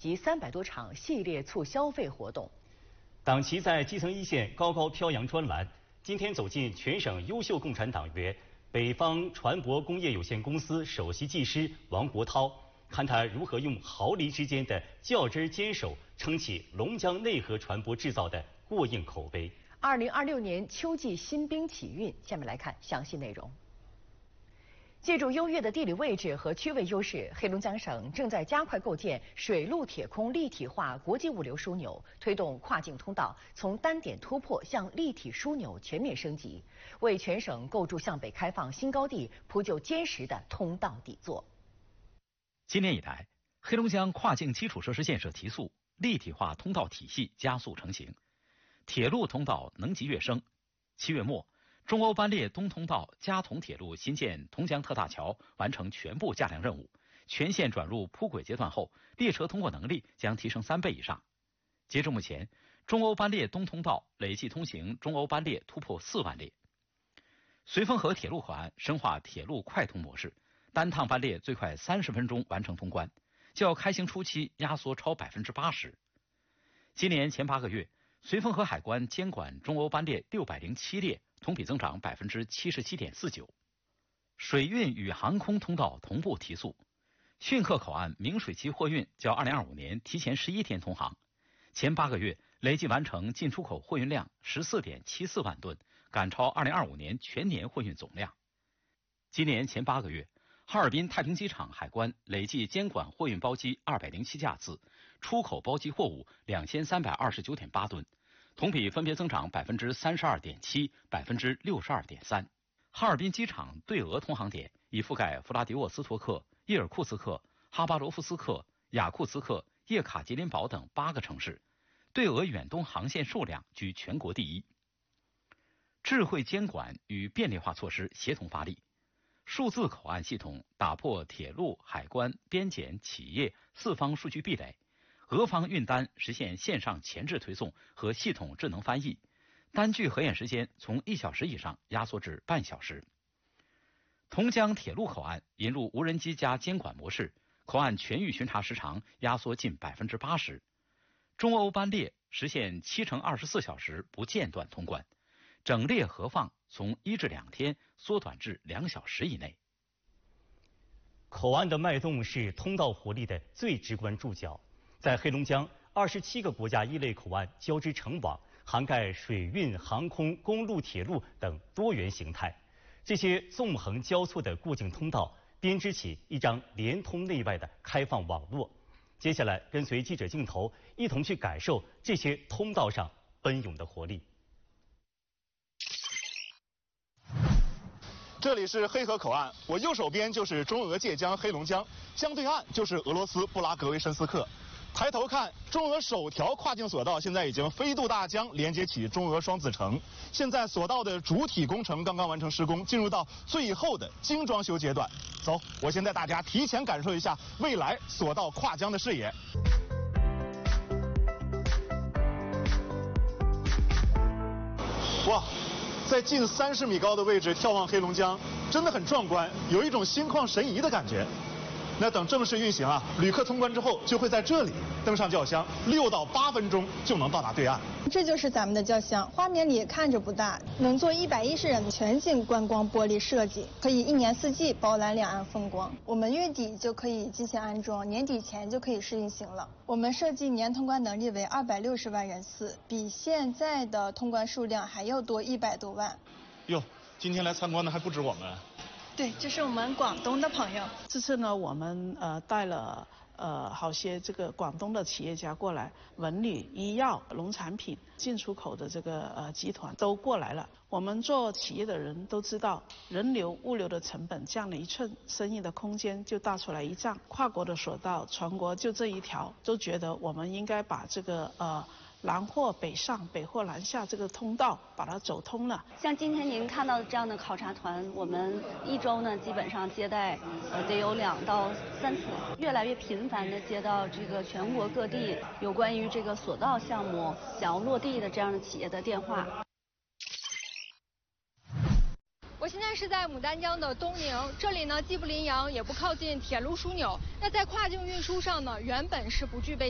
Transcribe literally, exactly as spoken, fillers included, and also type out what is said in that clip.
及三百多场系列促消费活动。 党旗在基层一线高高飘扬专栏，今天走进全省优秀共产党员北方船舶工业有限公司首席技师王国涛，看他如何用毫厘之间的较真坚守，撑起龙江内河船舶制造的过硬口碑。 二零二六年秋季新兵启运，下面来看详细内容。借助优越的地理位置和区位优势，黑龙江省正在加快构建水陆铁空立体化国际物流枢纽，推动跨境通道从单点突破向立体枢纽全面升级，为全省构筑向北开放新高地铺就坚实的通道底座。 今年以来，黑龙江跨境基础设施建设提速，立体化通道体系加速成型，铁路通道能级跃升。七月末，中欧班列东通道加铜铁路新建同江特大桥完成全部架梁任务，全线转入铺轨阶段后，列车通过能力将提升三倍以上。截至目前，中欧班列东通道累计通行中欧班列突破四万列。绥芬河铁路口岸深化铁路快通模式，单趟班列最快三十分钟完成通关，较开行初期压缩超百分之八十。今年前八个月，绥芬河海关监管中欧班列六百零七列，同比增长百分之七十七点四九。水运与航空通道同步提速，汛克口岸明水期货运较二零二五年提前十一天通航，前八个月累计完成进出口货运量十四点七四万吨，赶超二零二五年全年货运总量。今年前八个月，哈尔滨太平机场海关累计监管货运包机二百零七架次，出口包机货物两千三百二十九点八吨，同比分别增长百分之三十二点七、百分之六十二点三。哈尔滨机场对俄通航点已覆盖弗拉迪沃斯托克、伊尔库茨克、哈巴罗夫斯克、雅库茨克、叶卡捷琳堡等八个城市，对俄远东航线数量居全国第一。智慧监管与便利化措施协同发力，数字口岸系统打破铁路、海关、边检、企业四方数据壁垒，俄方运单实现线上前置推送和系统智能翻译，单据核验时间从一小时以上压缩至半小时。同江铁路口岸引入无人机加监管模式，口岸全域巡查时长压缩近百分之八十。中欧班列实现七乘二十四小时不间断通关，整列核放从一至两天缩短至两小时以内。 口岸的脉动是通道活力的最直观注脚。在黑龙江，二十七个国家一类口岸交织成网，涵盖水运、航空、公路、铁路等多元形态。这些纵横交错的过境通道，编织起一张连通内外的开放网络。接下来，跟随记者镜头，一同去感受这些通道上奔涌的活力。 这里是黑河口岸，我右手边就是中俄界江黑龙江，相对岸就是俄罗斯布拉格维申斯克。抬头看，中俄首条跨境索道现在已经飞渡大江，连接起中俄双子城。现在索道的主体工程刚刚完成施工，进入到最后的精装修阶段。走，我先带大家提前感受一下未来索道跨江的视野。哇，在近三十米高的位置眺望黑龙江，真的很壮观，有一种心旷神怡的感觉。那等正式运行啊，旅客通关之后就会在这里登上轿厢，六到八分钟就能到达对岸。 这就是咱们的轿厢，画面里看着不大，能坐一百一十人，全景观光玻璃设计，可以一年四季包揽两岸风光。我们月底就可以进行安装，年底前就可以试运行了。我们设计年通关能力为二百六十万人次，比现在的通关数量还要多一百多万。 哟，今天来参观的还不止我们。 对，这是我们广东的朋友。 这次呢，我们呃带了呃好些这个广东的企业家过来，文旅、医药、农产品进出口的这个呃集团都过来了。我们做企业的人都知道，人流、物流的成本降了一寸，生意的空间就大出来一丈。跨国的索道，全国就这一条，都觉得我们应该把这个呃。南货北上、北货南下这个通道把它走通了。 像今天您看到的这样的考察团，我们一周呢基本上接待呃得有两到三次，越来越频繁的接到这个全国各地有关于这个索道项目想要落地的这样的企业的电话。 我现在是在牡丹江的东宁，这里呢既不临洋，也不靠近铁路枢纽。那在跨境运输上呢，原本是不具备